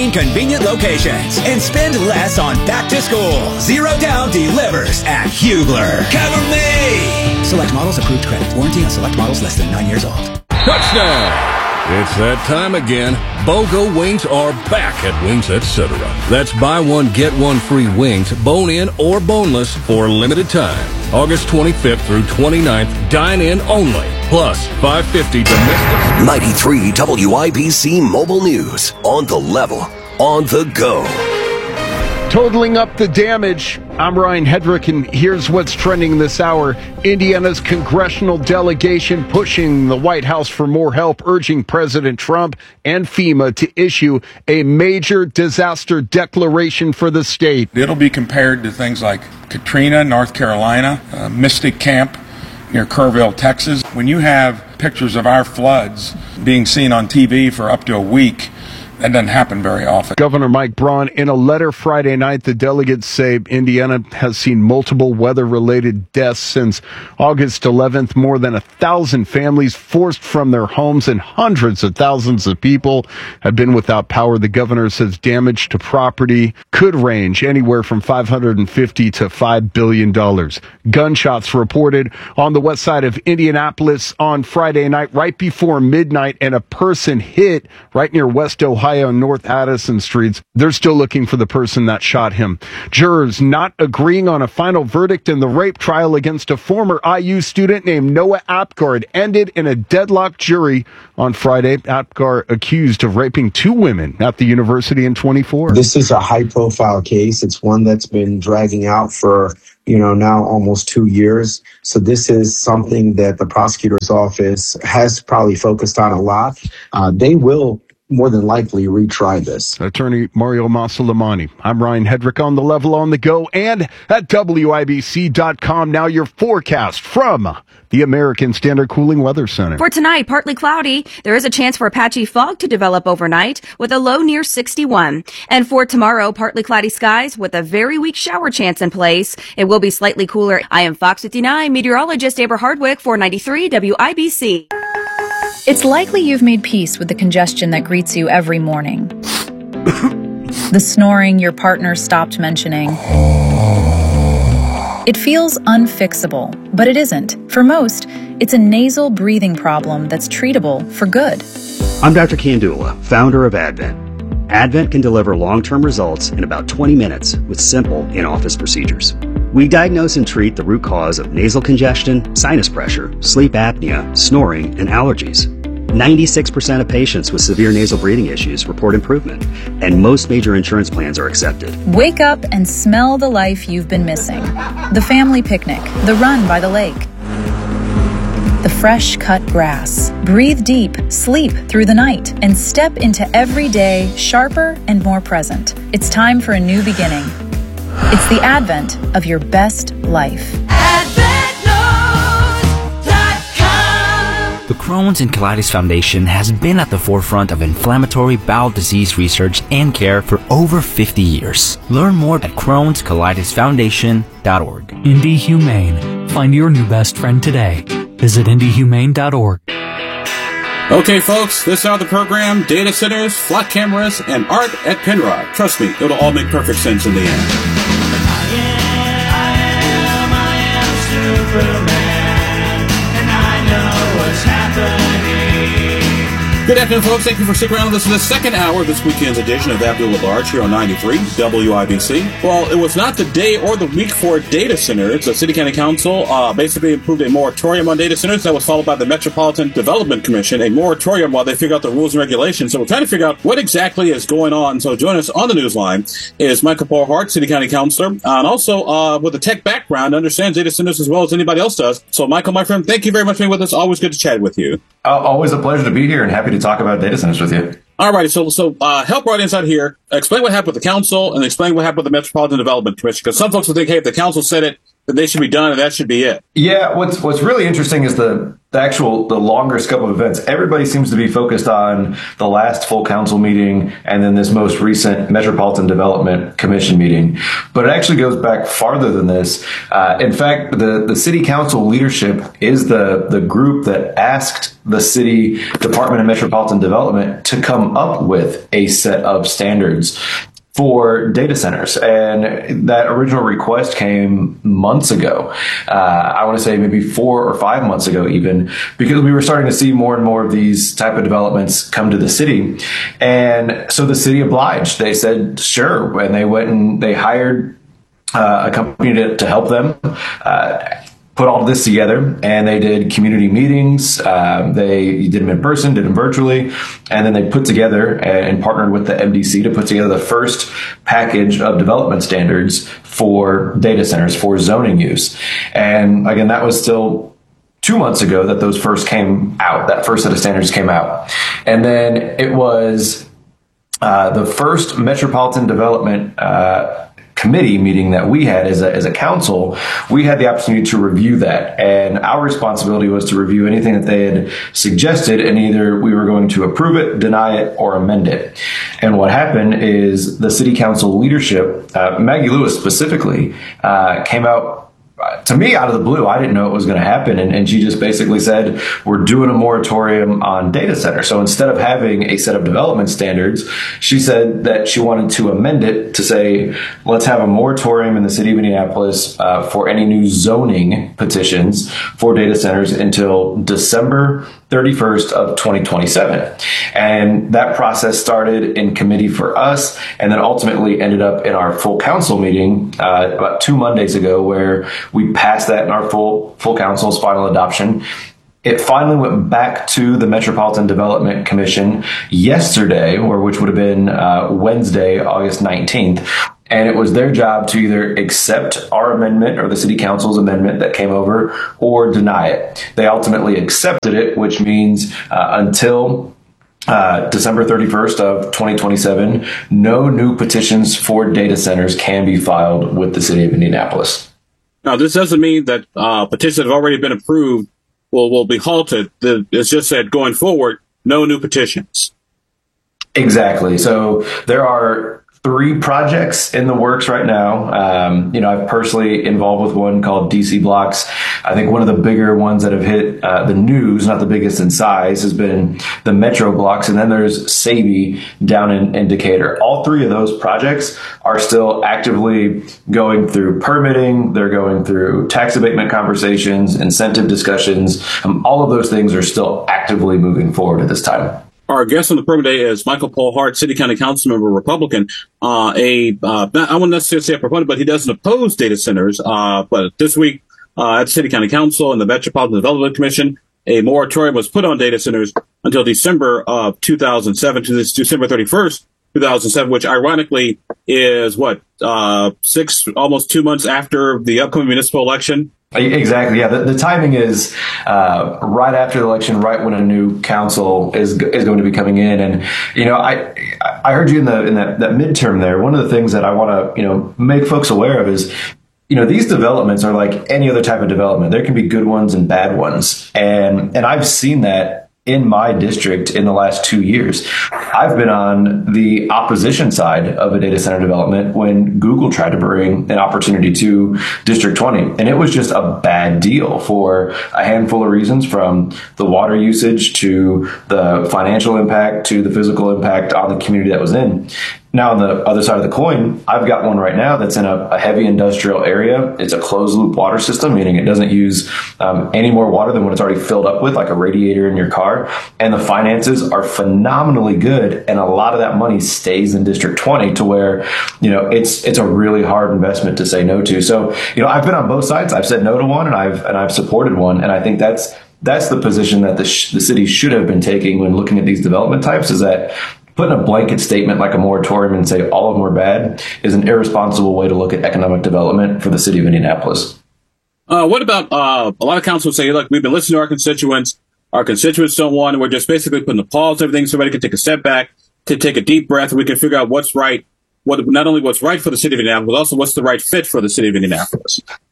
15 convenient locations and spend less on back to school. Zero Down delivers at Hubler. Cover me! Select models, approved credit. Warranty on select models less than 9 years old. Touchdown! It's that time again. BOGO wings are back at Wings Etc. That's buy one, get one free wings, bone-in or boneless for a limited time. August 25th through 29th, dine-in only. Plus, $5.50 domestic. 93 WIBC Mobile News. On the level. On the go. Totaling up the damage, I'm Ryan Hedrick, and here's what's trending this hour. Indiana's congressional delegation pushing the White House for more help, urging President Trump and FEMA to issue a major disaster declaration for the state. It'll be compared to things like Katrina, North Carolina, Mystic Camp near Kerrville, Texas. When you have pictures of our floods being seen on TV for up to a week, that doesn't happen very often. Governor Mike Braun, in a letter Friday night, the delegates say Indiana has seen multiple weather-related deaths since August 11th. More than 1,000 families forced from their homes and hundreds of thousands of people have been without power. The governor says damage to property could range anywhere from $550 to $5 billion. Gunshots reported on the west side of Indianapolis on Friday night, right before midnight, and a person hit right near West Ohio and North Addison Streets. They're still looking for the person that shot him. Jurors not agreeing on a final verdict in the rape trial against a former IU student named Noah Apgar ended in a deadlocked jury on Friday. Apgar accused of raping 2 women at the university in 24. This is a high-profile case. It's one that's been dragging out for now almost 2 years. So this is something that the prosecutor's office has probably focused on a lot. They will more than likely retry this. Attorney Mario Masalamani. I'm Ryan Hedrick, on the level, on the go, and at WIBC.com. Now your forecast from the American Standard Cooling Weather Center. For tonight, partly cloudy. There is a chance for a patchy fog to develop overnight with a low near 61. And for tomorrow, partly cloudy skies with a very weak shower chance in place. It will be slightly cooler. I am Fox 59 meteorologist Amber Hardwick for 93 WIBC. It's likely you've made peace with the congestion that greets you every morning. The snoring your partner stopped mentioning. It feels unfixable, but it isn't. For most, it's a nasal breathing problem that's treatable for good. I'm Dr. Kandula, founder of Advent. Advent can deliver long-term results in about 20 minutes with simple in-office procedures. We diagnose and treat the root cause of nasal congestion, sinus pressure, sleep apnea, snoring, and allergies. 96% of patients with severe nasal breathing issues report improvement, and most major insurance plans are accepted. Wake up and smell the life you've been missing. The family picnic, the run by the lake, the fresh cut grass. Breathe deep, sleep through the night, and step into every day sharper and more present. It's time for a new beginning. It's the advent of your best life. The Crohn's and Colitis Foundation has been at the forefront of inflammatory bowel disease research and care for over 50 years. Learn more at Crohn'sColitisFoundation.org. Indy Humane. Find your new best friend today. Visit IndyHumane.org. Okay, folks, this is how the program, data centers, flat cameras, and art at Penrod. Trust me, it'll all make perfect sense in the end. I am Superman, and I know what's happening. Good afternoon, folks. Thank you for sticking around. This is the second hour of this weekend's edition of Abdul Large here on 93 WIBC. Well, it was not the day or the week for data centers. The City County Council basically approved a moratorium on data centers that was followed by the Metropolitan Development Commission, a moratorium while they figure out the rules and regulations. So we're trying to figure out what exactly is going on. So joining us on the news line is Michael Paul-Hart, City County Councilor, and also with a tech background, understands data centers as well as anybody else does. So Michael, my friend, thank you very much for being with us. Always good to chat with you. Always a pleasure to be here and happy to talk about data centers with you. All right, so help our audience out here. Explain what happened with the council and explain what happened with the Metropolitan Development Commission, because some folks will think, hey, if the council said it, that they should be done, and that should be it. Yeah, what's really interesting is the longer scope of events. Everybody seems to be focused on the last full council meeting and then this most recent Metropolitan Development Commission meeting. But it actually goes back farther than this. In fact, the city council leadership is the group that asked the city Department of Metropolitan Development to come up with a set of standards for data centers. And that original request came months ago. I want to say maybe 4 or 5 months ago even, because we were starting to see more and more of these type of developments come to the city. And so the city obliged. They said, sure. And they went and they hired a company to help them put all this together, and they did community meetings. They did them in person, did them virtually, and then they put together and partnered with the MDC to put together the first package of development standards for data centers for zoning use. And again, that was still 2 months ago that those first came out, that first set of standards came out. And then it was the first Metropolitan Development Committee meeting that we had as a council. We had the opportunity to review that, and our responsibility was to review anything that they had suggested, and either we were going to approve it, deny it, or amend it. And what happened is the city council leadership, Maggie Lewis specifically, came out to me out of the blue. I didn't know it was going to happen. And she just basically said, we're doing a moratorium on data centers. So instead of having a set of development standards, she said that she wanted to amend it to say, let's have a moratorium in the city of Indianapolis for any new zoning petitions for data centers until December 31st of 2027. And that process started in committee for us and then ultimately ended up in our full council meeting about 2 Mondays ago, where we passed that in our full council's final adoption. It finally went back to the Metropolitan Development Commission yesterday, which would have been Wednesday, August 19th. And it was their job to either accept our amendment or the city council's amendment that came over or deny it. They ultimately accepted it, which means until December 31st of 2027, no new petitions for data centers can be filed with the city of Indianapolis. Now, this doesn't mean that petitions that have already been approved will be halted. It's just that going forward, no new petitions. Exactly. So there are 3 projects in the works right now. I'm personally involved with one called DC Blocks. I think one of the bigger ones that have hit the news, not the biggest in size, has been the Metro Blocks. And then there's Saby down in Decatur. All 3 of those projects are still actively going through permitting. They're going through tax abatement conversations, incentive discussions. All of those things are still actively moving forward at this time. Our guest on the program today is Michael Paul Hart, City County Council member, Republican. I wouldn't necessarily say a proponent, but he doesn't oppose data centers. But this week at City County Council and the Metropolitan Development Commission, a moratorium was put on data centers until December of 2007 to this December 31st, 2007, which ironically is almost 2 months after the upcoming municipal election. Exactly. Yeah. The timing is right after the election, right when a new council is going to be coming in. And, I heard you in that midterm there. One of the things that I want to, make folks aware of is, these developments are like any other type of development. There can be good ones and bad ones. And I've seen that in my district in the last 2 years. I've been on the opposition side of a data center development when Google tried to bring an opportunity to District 20. And it was just a bad deal for a handful of reasons, from the water usage to the financial impact to the physical impact on the community that was in. Now, on the other side of the coin, I've got one right now that's in a heavy industrial area. It's a closed loop water system, meaning it doesn't use any more water than what it's already filled up with, like a radiator in your car. And the finances are phenomenally good. And a lot of that money stays in District 20 to where, it's a really hard investment to say no to. So, I've been on both sides. I've said no to one and I've supported one. And I think that's the position that the city should have been taking when looking at these development types, is that putting a blanket statement like a moratorium and say all of them are bad is an irresponsible way to look at economic development for the city of Indianapolis. What about a lot of councils say, look, we've been listening to our constituents. Our constituents don't want it. We're just basically putting a pause on everything so everybody can take a step back, to take a deep breath, and we can figure out what's right, not only what's right for the city of Indianapolis, but also what's the right fit for the city of Indianapolis.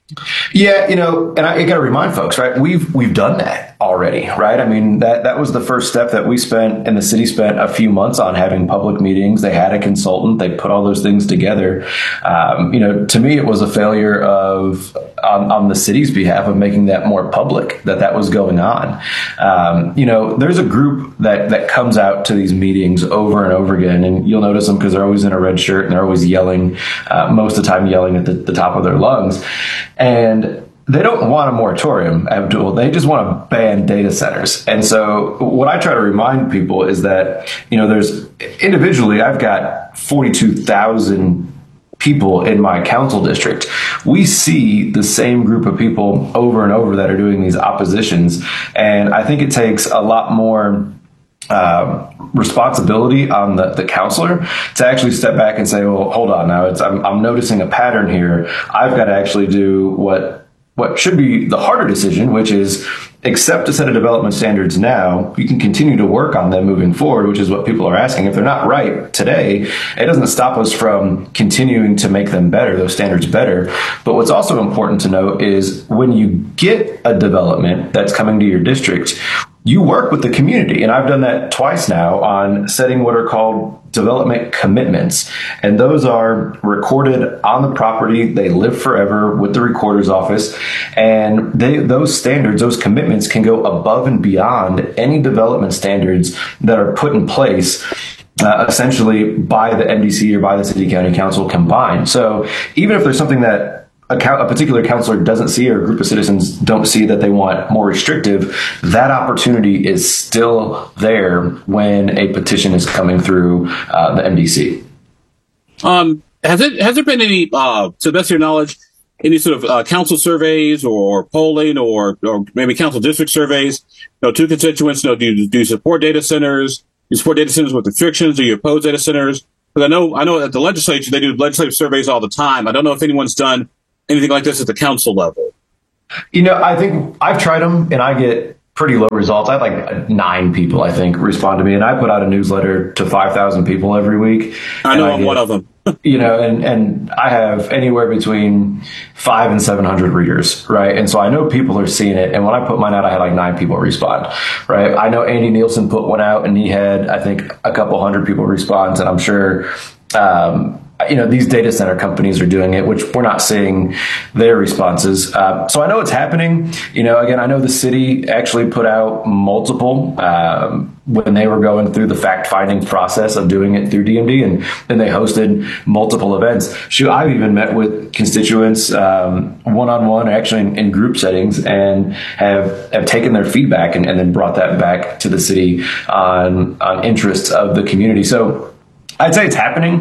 Yeah, and I got to remind folks, right? We've done that already, right? I mean, that was the first step that the city spent a few months on, having public meetings. They had a consultant. They put all those things together. To me, it was a failure on the city's behalf of making that more public, that was going on. There's a group that comes out to these meetings over and over again, and you'll notice them because they're always in a red shirt and they're always yelling, most of the time yelling at the top of their lungs. And they don't want a moratorium, Abdul. They just want to ban data centers. And so what I try to remind people is that, individually, I've got 42,000 people in my council district. We see the same group of people over and over that are doing these oppositions. And I think it takes a lot more responsibility on the counselor to actually step back and say, well, hold on now, I'm noticing a pattern here. I've got to actually do what should be the harder decision, which is accept a set of development standards now. You can continue to work on them moving forward, which is what people are asking. If they're not right today, it doesn't stop us from continuing to make them better, those standards better. But what's also important to note is when you get a development that's coming to your district, you work with the community. And I've done that twice now on setting what are called development commitments. And those are recorded on the property. They live forever with the recorder's office. And those standards, those commitments can go above and beyond any development standards that are put in place essentially by the MDC or by the City County Council combined. So even if there's something that a particular counselor doesn't see, or a group of citizens don't see that they want more restrictive, that opportunity is still there when a petition is coming through the MDC. Has there been any, to the best of your knowledge, any sort of council surveys or polling or maybe council district surveys, to constituents? Do you support data centers? Do you support data centers with restrictions? Do you oppose data centers? Because I know at the legislature they do legislative surveys all the time. I don't know if anyone's done anything like this at the council level. I think I've tried them and I get pretty low results. I had like 9 people, I think, respond to me. And I put out a newsletter to 5,000 people every week. I know I'm one of them. And I have anywhere between 500 and 700 readers, right? And so I know people are seeing it. And when I put mine out, I had like 9 people respond, right? I know Andy Nielsen put one out and he had, I think, a couple hundred people respond. And I'm sure, these data center companies are doing it, which we're not seeing their responses. So I know it's happening. Again, I know the city actually put out multiple when they were going through the fact-finding process of doing it through DMD, and then they hosted multiple events. I've even met with constituents one-on-one, actually in group settings, and have taken their feedback and then brought that back to the city on interests of the community. So I'd say it's happening.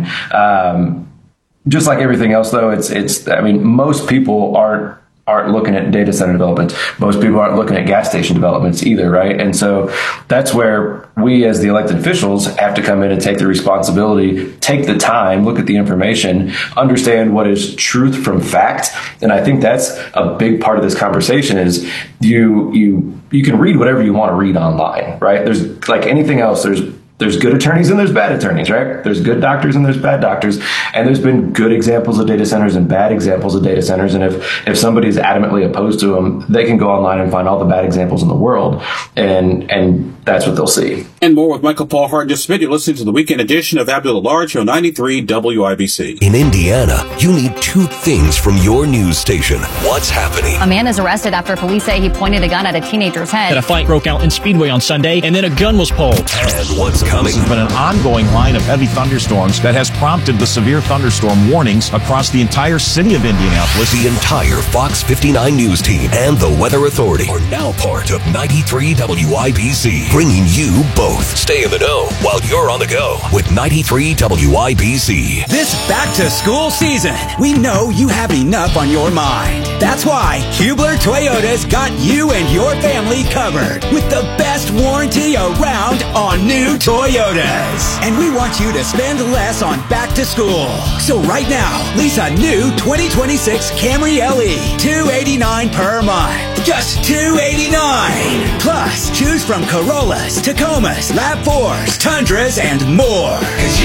Just like everything else, though, most people aren't looking at data center developments. Most people aren't looking at gas station developments either, right? And so that's where we as the elected officials have to come in and take the responsibility, take the time, look at the information, understand what is truth from fact. And I think that's a big part of this conversation is you can read whatever you want to read online, right? There's like anything else, there's good attorneys and there's bad attorneys, right? There's good doctors and there's bad doctors. And there's been good examples of data centers and bad examples of data centers. And if somebody is adamantly opposed to them, they can go online and find all the bad examples in the world. And that's what they'll see. And more with Michael Paul Hart. Just a minute, you're listening to the weekend edition of Abdul Large on 93 WIBC. In Indiana, you need 2 things from your news station. What's happening? A man is arrested after police say he pointed a gun at a teenager's head. And a fight broke out in Speedway on Sunday, and then a gun was pulled. And what's coming? There's been an ongoing line of heavy thunderstorms that has prompted the severe thunderstorm warnings across the entire city of Indianapolis. The entire Fox 59 News team and the Weather Authority are now part of 93 WIBC, bringing you both. Stay in the know while you're on the go with 93 WIBC. This back-to-school season, we know you have enough on your mind. That's why Hubler Toyota's got you and your family covered with the best warranty around on new Toyotas. And we want you to spend less on back to school. So right now, lease a new 2026 Camry LE, $289 per month. Just $289. Plus, choose from Corollas, Tacomas, RAV4s, Tundras, and more. 'Cause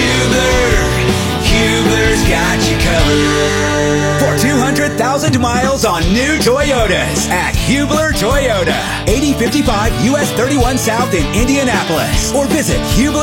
Hubler's got you covered. For 200,000 miles on new Toyotas at Hubler Toyota. 8055 US 31 South in Indianapolis. Or visit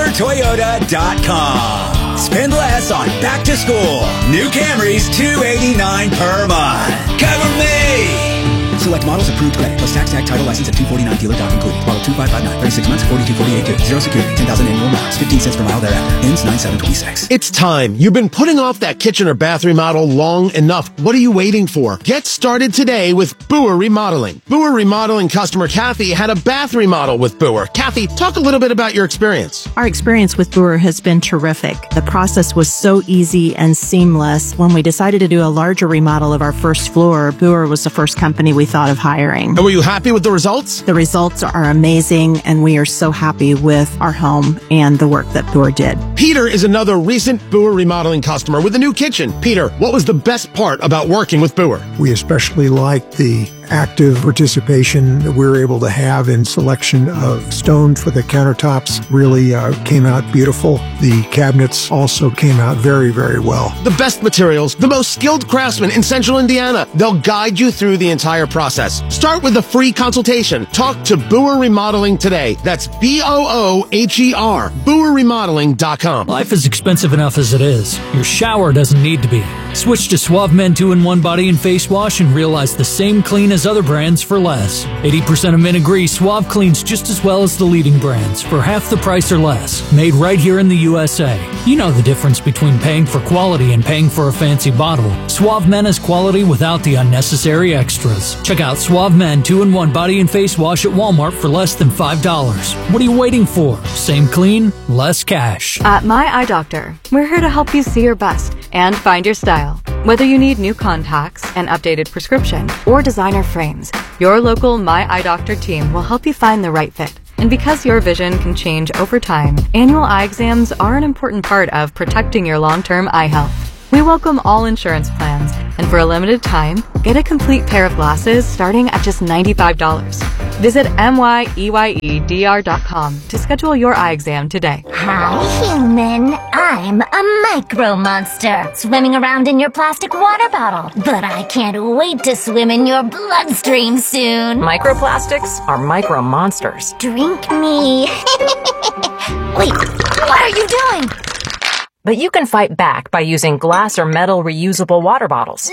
HublerToyota.com. Spend less on back to school. New Camrys, $289 per month. Cover me! Select models, approved credit, plus tax, tag, title, license at $249, dealer doc included. Model 2559, 36 months, 4248 good. Zero security, 10,000 annual miles, 15 cents per mile thereafter. Ends 9726. It's time. You've been putting off that kitchen or bath remodel long enough. What are you waiting for? Get started today with Boer Remodeling. Boer Remodeling customer Kathy had a bath remodel with Boer. Kathy, talk a little bit about your experience. Our experience with Boer has been terrific. The process was so easy and seamless. When we decided to do a larger remodel of our first floor, Boer was the first company we thought of hiring. And were you happy with the results? The results are amazing, and we are so happy with our home and the work that Boer did. Peter is another recent Boer Remodeling customer with a new kitchen. Peter, what was the best part about working with Boer? We especially liked the active participation that we were able to have in selection of stone for the countertops. Really came out beautiful. The cabinets also came out very, very well. The best materials, the most skilled craftsmen in Central Indiana. They'll guide you through the entire process. Start with a free consultation. Talk to Boer Remodeling today. That's Booher, BoerRemodeling.com. Life is expensive enough as it is. Your shower doesn't need to be. Switch to Suave Men 2-in-1 Body and Face Wash and realize the same clean as other brands for less. 80% of men agree Suave cleans just as well as the leading brands for half the price or less. Made right here in the USA. You know the difference between paying for quality and paying for a fancy bottle. Suave Men is quality without the unnecessary extras. Check out Suave Men 2-in-1 Body and Face Wash at Walmart for less than $5. What are you waiting for? Same clean, less cash. At My Eye Doctor, we're here to help you see your best and find your style. Whether you need new contacts, an updated prescription, or designer frames, your local My Eye Doctor team will help you find the right fit. And because your vision can change over time, annual eye exams are an important part of protecting your long-term eye health. We welcome all insurance plans, and for a limited time, get a complete pair of glasses starting at just $95. Visit MYEYEDR.com to schedule your eye exam today. Hi, human. I'm a micro monster, swimming around in your plastic water bottle. But I can't wait to swim in your bloodstream soon. Microplastics are micro monsters. Drink me. Wait, what are you doing? But you can fight back by using glass or metal reusable water bottles.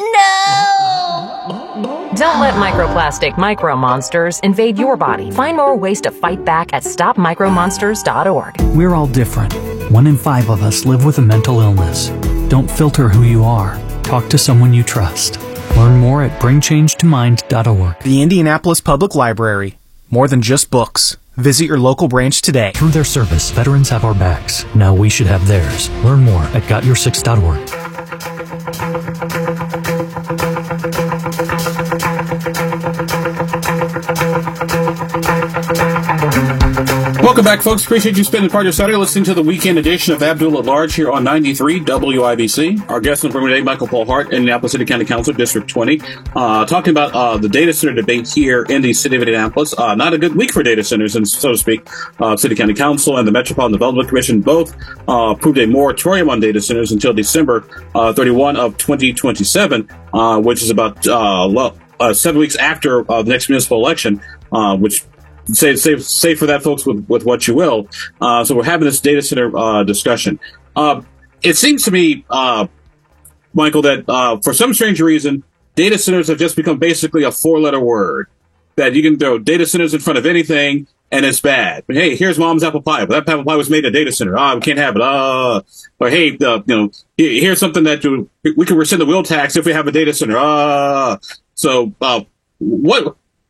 No! Don't let microplastic micro monsters invade your body. Find more ways to fight back at stopmicromonsters.org. We're all different. 1 in 5 of us live with a mental illness. Don't filter who you are. Talk to someone you trust. Learn more at bringchangetimind.org. The Indianapolis Public Library. More than just books. Visit your local branch today. Through their service, veterans have our backs. Now we should have theirs. Learn more at gotyoursix.org. Welcome back, folks. Appreciate you spending part of your Saturday listening to the weekend edition of Abdul at Large here on 93 WIBC. Our guest on the program today, Michael Paul Hart, Indianapolis City County Council, District 20, talking about the data center debate here in the city of Indianapolis. Not a good week for data centers, and so to speak. City County Council and the Metropolitan Development Commission both approved a moratorium on data centers until December 31 of 2027, which is about 7 weeks after the next municipal election, which say for that, folks, with what you will. So we're having this data center discussion. It seems to me, Michael, that for some strange reason, data centers have just become basically a 4-letter word. That you can throw data centers in front of anything and it's bad. But hey, here's mom's apple pie. But that apple pie was made in a data center. We can't have it. Or hey, here's something that we can rescind the wheel tax if we have a data center. So what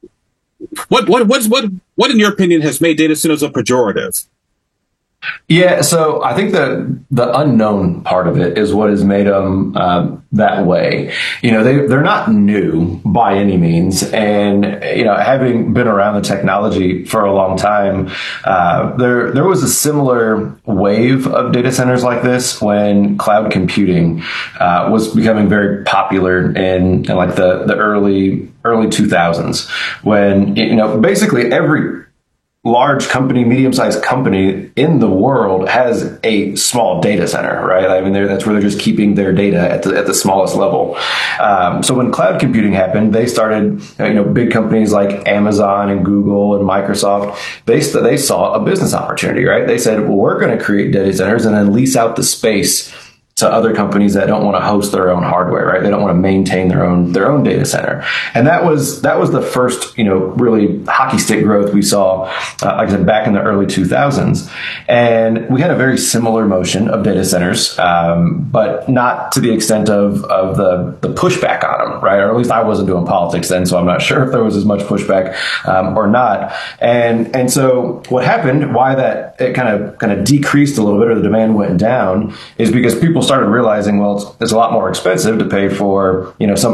in your opinion has made data centers a pejorative? Yeah, so I think the unknown part of it is what has made them that way. They're not new by any means, and having been around the technology for a long time, there was a similar wave of data centers like this when cloud computing was becoming very popular in like the early 2000s, when basically every large company, medium-sized company in the world has a small data center, right? I mean, that's where they're just keeping their data at the smallest level. So when cloud computing happened, they started, big companies like Amazon and Google and Microsoft, they saw a business opportunity, right? They said, well, we're going to create data centers and then lease out the space to other companies that don't want to host their own hardware, right? They don't want to maintain their own data center. And that was the first, really hockey stick growth we saw, like I said, back in the early 2000s. And we had a very similar motion of data centers, but not to the extent of the pushback on them, right? Or at least I wasn't doing politics then, so I'm not sure if there was as much pushback or not. And so what happened, why that it kind of decreased a little bit, or the demand went down, is because people started realizing, well, it's a lot more expensive to pay for,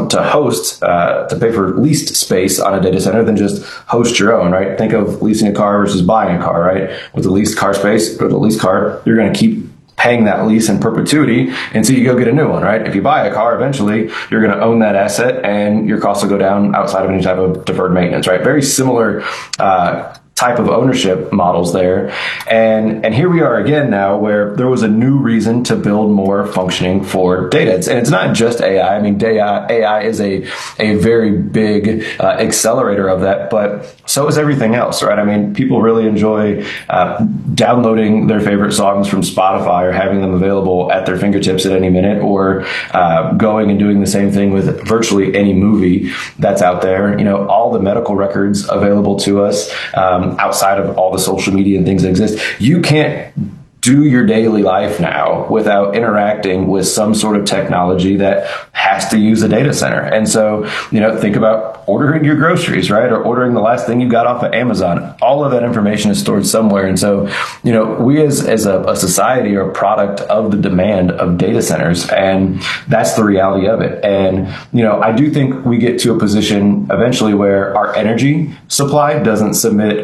to pay for leased space on a data center than just host your own, right? Think of leasing a car versus buying a car, right? With the leased car space, or the leased car, you're going to keep paying that lease in perpetuity until you go get a new one, right? If you buy a car, eventually you're going to own that asset and your costs will go down outside of any type of deferred maintenance, right? Very similar type of ownership models there. And here we are again now, where there was a new reason to build more functioning for data. And it's not just AI. I mean, AI is a very big accelerator of that, but so is everything else, right? I mean, people really enjoy downloading their favorite songs from Spotify or having them available at their fingertips at any minute, or going and doing the same thing with virtually any movie that's out there. All the medical records available to us, outside of all the social media and things that exist. You can't do your daily life now without interacting with some sort of technology that has to use a data center. And so, think about ordering your groceries, right? Or ordering the last thing you got off of Amazon. All of that information is stored somewhere. And so, we as a society are a product of the demand of data centers, and that's the reality of it. And, I do think we get to a position eventually where our energy supply isn't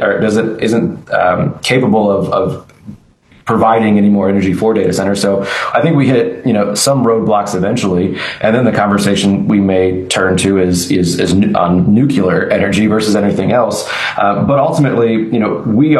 capable of providing any more energy for data centers. So I think we hit, some roadblocks eventually, and then the conversation we may turn to is on nuclear energy versus anything else. But ultimately, we